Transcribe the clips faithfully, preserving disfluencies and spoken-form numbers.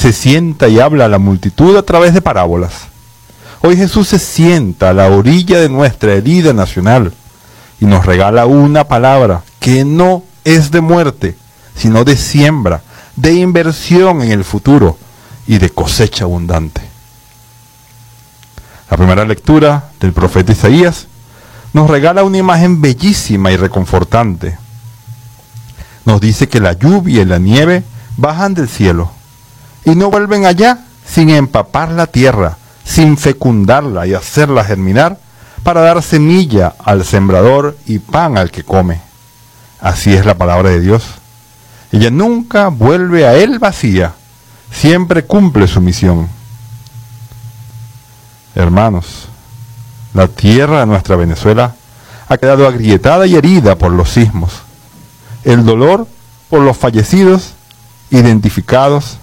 se sienta y habla a la multitud a través de parábolas. Hoy Jesús se sienta a la orilla de nuestra herida nacional y nos regala una palabra que no es de muerte, sino de siembra, de inversión en el futuro y de cosecha abundante. La primera lectura del profeta Isaías nos regala una imagen bellísima y reconfortante. Nos dice que la lluvia y la nieve bajan del cielo y no vuelven allá sin empapar la tierra, sin fecundarla y hacerla germinar, para dar semilla al sembrador y pan al que come. Así es la palabra de Dios. Ella nunca vuelve a él vacía, siempre cumple su misión. Hermanos, la tierra de nuestra Venezuela ha quedado agrietada y herida por los sismos. El dolor por los fallecidos identificados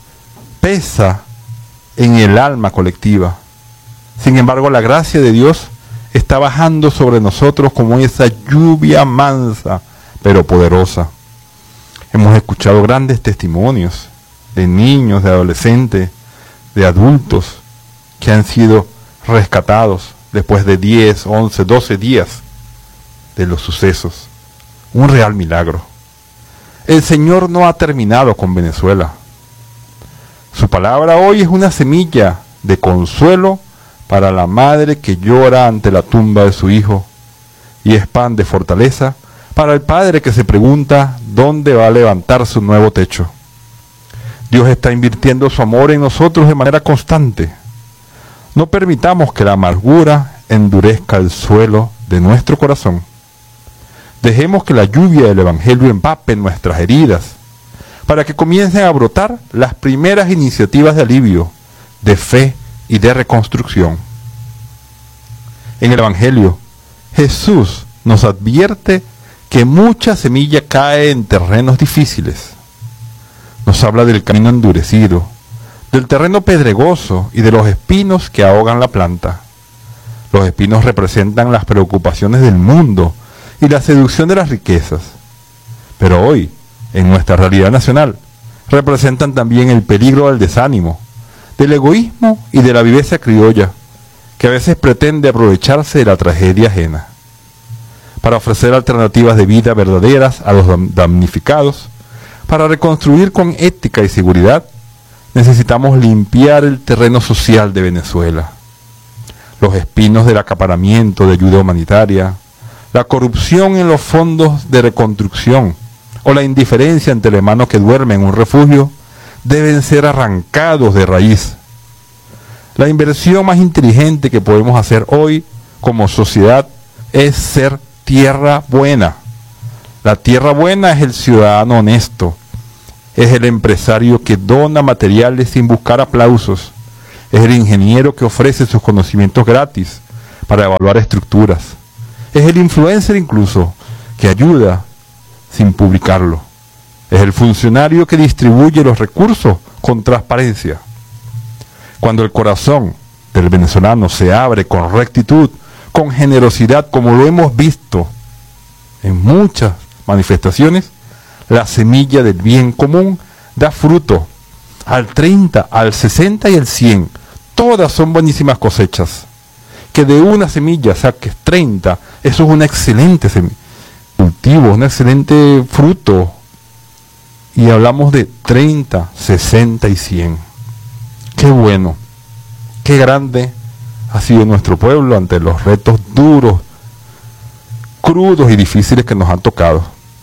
pesa en el alma colectiva. Sin embargo, la gracia de Dios está bajando sobre nosotros como esa lluvia mansa pero poderosa. Hemos escuchado grandes testimonios de niños, de adolescentes, de adultos que han sido rescatados después de diez, once, doce días de los sucesos. Un real milagro. El Señor no ha terminado con Venezuela. Su palabra hoy es una semilla de consuelo para la madre que llora ante la tumba de su hijo, y es pan de fortaleza para el padre que se pregunta dónde va a levantar su nuevo techo. Dios está invirtiendo su amor en nosotros de manera constante. No permitamos que la amargura endurezca el suelo de nuestro corazón. Dejemos que la lluvia del Evangelio empape nuestras heridas, para que comiencen a brotar las primeras iniciativas de alivio, de fe y de reconstrucción. En el Evangelio, Jesús nos advierte que mucha semilla cae en terrenos difíciles. Nos habla del camino endurecido, del terreno pedregoso y de los espinos que ahogan la planta. Los espinos representan las preocupaciones del mundo y la seducción de las riquezas. Pero hoy, en nuestra realidad nacional, representan también el peligro del desánimo, del egoísmo y de la viveza criolla, que a veces pretende aprovecharse de la tragedia ajena. Para ofrecer alternativas de vida verdaderas a los damnificados, para reconstruir con ética y seguridad, necesitamos limpiar el terreno social de Venezuela. Los espinos del acaparamiento de ayuda humanitaria, la corrupción en los fondos de reconstrucción o la indiferencia ante el hermano que duerme en un refugio deben ser arrancados de raíz. La inversión más inteligente que podemos hacer hoy como sociedad es ser tierra buena. La tierra buena es el ciudadano honesto, es el empresario que dona materiales sin buscar aplausos, es el ingeniero que ofrece sus conocimientos gratis para evaluar estructuras, es el influencer incluso que ayuda sin publicarlo, es el funcionario que distribuye los recursos con transparencia. Cuando el corazón del venezolano se abre con rectitud, con generosidad, como lo hemos visto en muchas manifestaciones, la semilla del bien común da fruto al treinta, al sesenta y al cien. Todas son buenísimas cosechas. Que de una semilla saques treinta, eso es un excelente cultivo, un excelente fruto. Y hablamos de treinta, sesenta y cien. Qué bueno, qué grande ha sido nuestro pueblo ante los retos duros, crudos y difíciles que nos han tocado.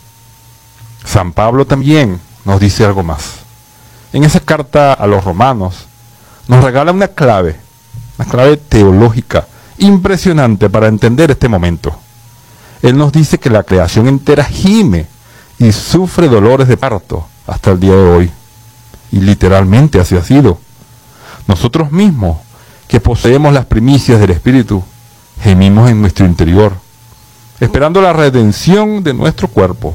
San Pablo también nos dice algo más. En esa carta a los romanos nos regala una clave, una clave teológica impresionante para entender este momento. Él nos dice que la creación entera gime y sufre dolores de parto hasta el día de hoy. Y literalmente así ha sido. Nosotros mismos, que poseemos las primicias del Espíritu, gemimos en nuestro interior, esperando la redención de nuestro cuerpo.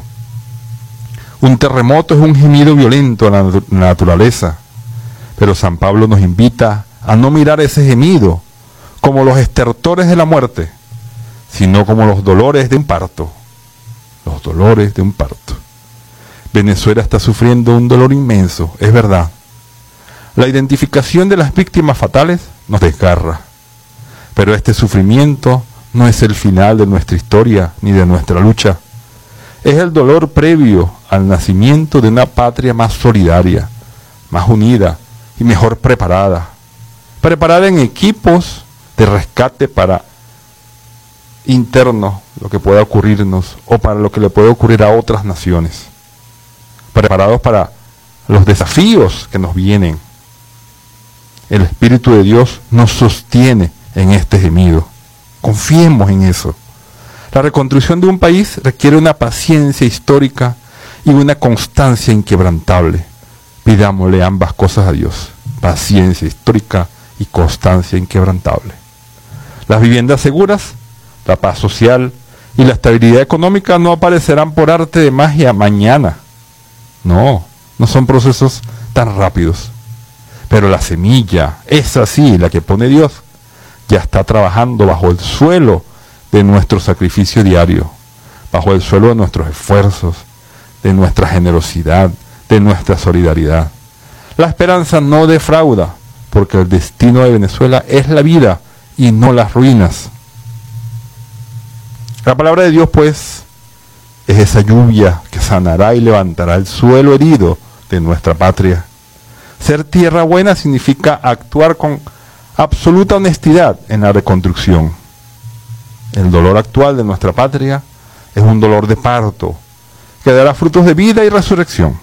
Un terremoto es un gemido violento a la naturaleza, pero San Pablo nos invita a no mirar ese gemido como los estertores de la muerte, sino como los dolores de un parto. Los dolores de un parto. Venezuela está sufriendo un dolor inmenso, es verdad. La identificación de las víctimas fatales nos desgarra, pero este sufrimiento no es el final de nuestra historia ni de nuestra lucha. Es el dolor previo al nacimiento de una patria más solidaria, más unida y mejor preparada, preparada en equipos de rescate para internos, lo que pueda ocurrirnos o para lo que le puede ocurrir a otras naciones, preparados para los desafíos que nos vienen. El Espíritu de Dios nos sostiene en este gemido. Confiemos en eso. La reconstrucción de un país requiere una paciencia histórica y una constancia inquebrantable. Pidámosle ambas cosas a Dios: paciencia histórica y constancia inquebrantable. Las viviendas seguras, la paz social y la estabilidad económica no aparecerán por arte de magia mañana. No, no son procesos tan rápidos. Pero la semilla, esa sí, la que pone Dios, ya está trabajando bajo el suelo de nuestro sacrificio diario, bajo el suelo de nuestros esfuerzos, de nuestra generosidad, de nuestra solidaridad. La esperanza no defrauda, porque el destino de Venezuela es la vida y no las ruinas. La palabra de Dios, pues, es esa lluvia que sanará y levantará el suelo herido de nuestra patria. Ser tierra buena significa actuar con absoluta honestidad en la reconstrucción. El dolor actual de nuestra patria es un dolor de parto que dará frutos de vida y resurrección.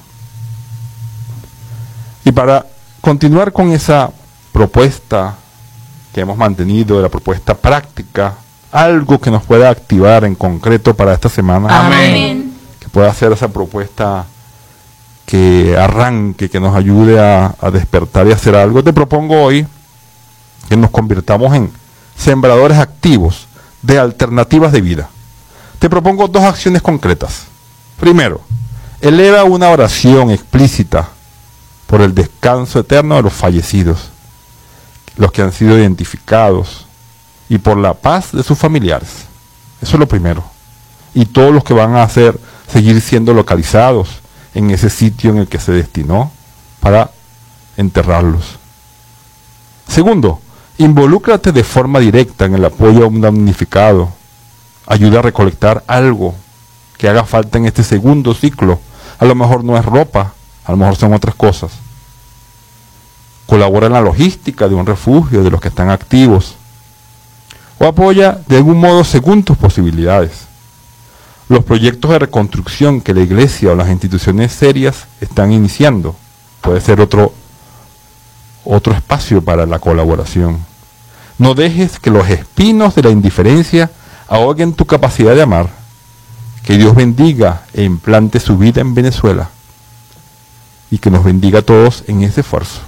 Y para continuar con esa propuesta que hemos mantenido, la propuesta práctica, algo que nos pueda activar en concreto para esta semana, Amén. Que pueda hacer esa propuesta que arranque, que nos ayude a, a despertar y hacer algo. Te propongo hoy que nos convirtamos en sembradores activos de alternativas de vida. Te propongo dos acciones concretas. Primero, eleva una oración explícita por el descanso eterno de los fallecidos, los que han sido identificados, y por la paz de sus familiares. Eso es lo primero. Y todos los que van a hacer, seguir siendo localizados en ese sitio en el que se destinó para enterrarlos. Segundo, involúcrate de forma directa en el apoyo a un damnificado. Ayuda a recolectar algo que haga falta en este segundo ciclo. A lo mejor no es ropa, a lo mejor son otras cosas. Colabora en la logística de un refugio de los que están activos. O apoya de algún modo según tus posibilidades. Los proyectos de reconstrucción que la iglesia o las instituciones serias están iniciando puede ser otro, otro espacio para la colaboración. No dejes que los espinos de la indiferencia ahoguen tu capacidad de amar. Que Dios bendiga e implante su vida en Venezuela y que nos bendiga a todos en ese esfuerzo.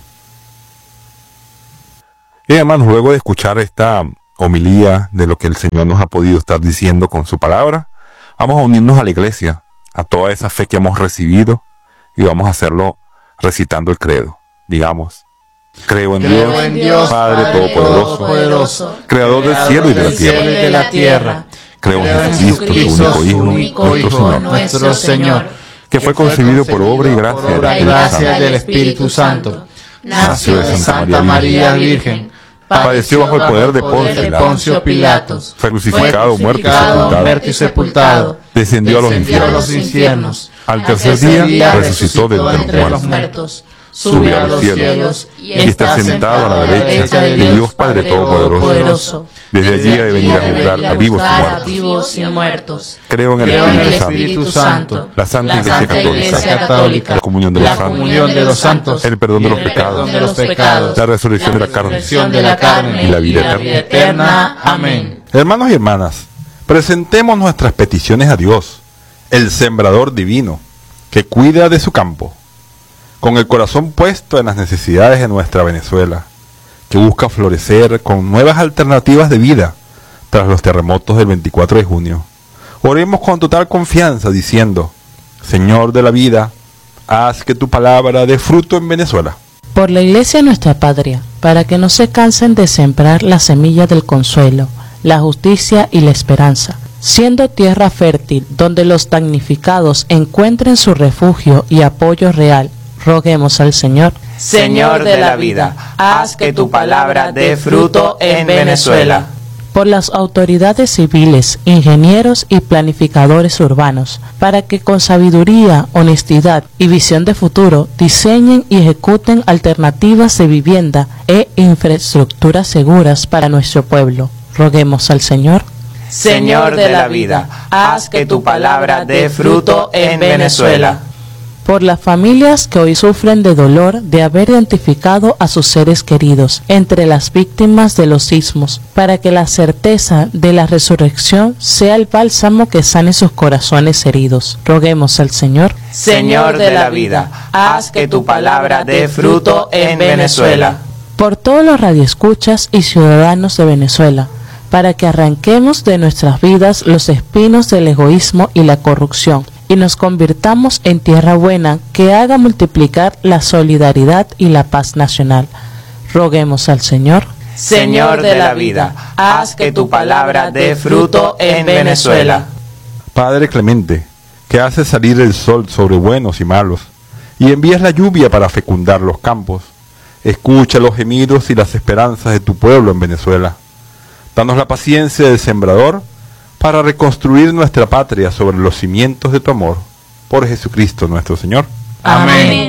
Y hermanos, luego de escuchar esta homilía de lo que el Señor nos ha podido estar diciendo con su palabra, vamos a unirnos a la iglesia, a toda esa fe que hemos recibido, y vamos a hacerlo recitando el credo. Digamos: creo en, Creo Dios, en Dios, Padre, Padre Todopoderoso, Todopoderoso, Creador del cielo y de la del cielo y tierra. de la tierra. Creo en en Jesucristo, su único Hijo, su único nuestro Hijo, Señor, nuestro Señor, que fue concebido por obra y gracia por obra y del gracia Espíritu del Espíritu Santo. Nació de Santa Santa María María Virgen. Padeció bajo el poder de Poncio Pilato. Poncio Pilatos. Fue crucificado, muerto y Crucificado, sepultado. muerto y sepultado. Descendió a los Descendió a los infiernos. infiernos. Al tercer día resucitó de entre los muertos. Subió a los cielos y está sentado a la derecha de Dios Padre Todopoderoso. Desde allí ha de venir a juzgar a vivos y muertos. vivos y muertos. Creo en el Creo en el Espíritu Espíritu Santo, Santo, la Santa la Iglesia Santa Iglesia Católica, Católica, la comunión de los la santos, comunión de los santos, el perdón de los el pecados, perdón de los pecados, la resurrección de la carne. resurrección de la carne y la vida eterna. eterna. Amén. Hermanos y hermanas, presentemos nuestras peticiones a Dios, el sembrador divino, que cuida de su campo, con el corazón puesto en las necesidades de nuestra Venezuela, que busca florecer con nuevas alternativas de vida tras los terremotos del veinticuatro de junio. Oremos con total confianza diciendo: Señor de la vida, haz que tu palabra dé fruto en Venezuela. Por la Iglesia nuestra patria, para que no se cansen de sembrar la semilla del consuelo, la justicia y la esperanza, siendo tierra fértil donde los damnificados encuentren su refugio y apoyo real, Roguemos al Señor. Señor de la vida, haz que tu palabra dé fruto en Venezuela. Por las autoridades civiles, ingenieros y planificadores urbanos, para que con sabiduría, honestidad y visión de futuro diseñen y ejecuten alternativas de vivienda e infraestructuras seguras para nuestro pueblo. Roguemos al Señor. Señor de la vida, haz que tu palabra dé fruto en Venezuela. Por las familias que hoy sufren de dolor de haber identificado a sus seres queridos entre las víctimas de los sismos, para que la certeza de la resurrección sea el bálsamo que sane sus corazones heridos. Roguemos al Señor. Señor de la vida, haz que tu palabra dé fruto en Venezuela. Por todos los radioescuchas y ciudadanos de Venezuela, para que arranquemos de nuestras vidas los espinos del egoísmo y la corrupción, y nos convirtamos en tierra buena que haga multiplicar la solidaridad y la paz nacional. Roguemos al Señor. Señor de la vida, haz que tu palabra dé fruto en Venezuela. Padre clemente, que haces salir el sol sobre buenos y malos, y envías la lluvia para fecundar los campos, escucha los gemidos y las esperanzas de tu pueblo en Venezuela. Danos la paciencia del sembrador, para reconstruir nuestra patria sobre los cimientos de tu amor, por Jesucristo nuestro Señor. Amén.